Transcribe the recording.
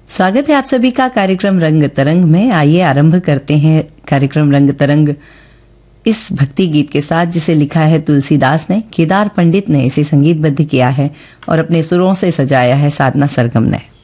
स्वागत है आप सभी का कार्यक्रम रंग तरंग में। आइए आरंभ करते हैं कार्यक्रम रंग तरंग इस भक्ति गीत के साथ, जिसे लिखा है तुलसीदास ने। केदार पंडित ने इसे संगीतबद्ध किया है और अपने सुरों से सजाया है साधना सरगम ने।